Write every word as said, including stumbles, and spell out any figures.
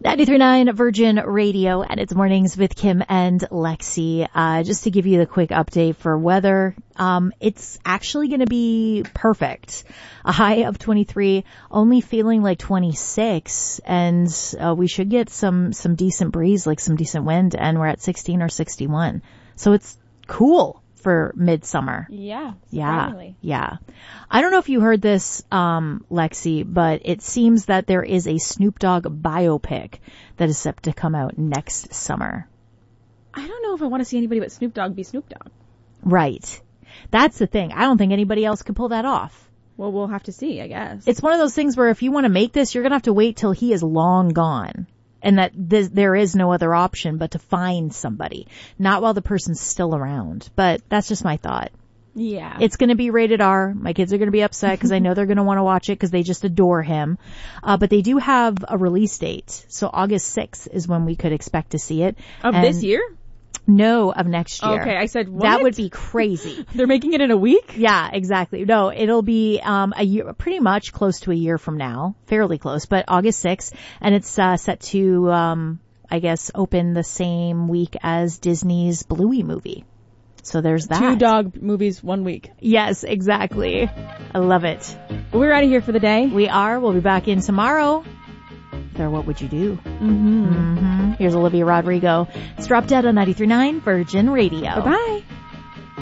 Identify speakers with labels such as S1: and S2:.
S1: ninety-three point nine Virgin Radio, and it's Mornings with Kim and Lexi. Uh, just to give you the quick update for weather, um, it's actually going to be perfect. A high of twenty-three, only feeling like twenty-six, and uh, we should get some, some decent breeze, like some decent wind, and we're at sixteen or sixty-one. So it's cool for midsummer.
S2: Yeah.
S1: Yeah. Yeah. I don't know if you heard this, um, Lexi, but it seems that there is a Snoop Dogg biopic that is set to come out next summer.
S2: I don't know if I want to see anybody but Snoop Dogg be Snoop Dogg.
S1: Right. That's the thing. I don't think anybody else could pull that off.
S2: Well, we'll have to see, I guess.
S1: It's one of those things where if you want to make this, you're going to have to wait till he is long gone. And that this, there is no other option but to find somebody. Not while the person's still around. But that's just my thought.
S2: Yeah.
S1: It's going to be rated R. My kids are going to be upset because I know they're going to want to watch it because they just adore him. Uh, but they do have a release date. So August sixth is when we could expect to see it.
S2: Of
S1: and
S2: this year?
S1: No, of next year.
S2: Okay, I said what?
S1: That would be crazy.
S2: They're making it in a week?
S1: Yeah, exactly. No, it'll be um a year, pretty much close to a year from now. Fairly close, but August sixth. And it's uh, set to, um I guess, open the same week as Disney's Bluey movie. So there's that.
S2: Two dog movies, one week.
S1: Yes, exactly. I love it.
S2: Well, we're out of here for the day.
S1: We are. We'll be back in tomorrow. Or What Would You Do?
S2: Mm-hmm.
S1: Mm-hmm. Here's Olivia Rodrigo. It's Drop Dead on ninety-three point nine Virgin Radio.
S2: Bye-bye.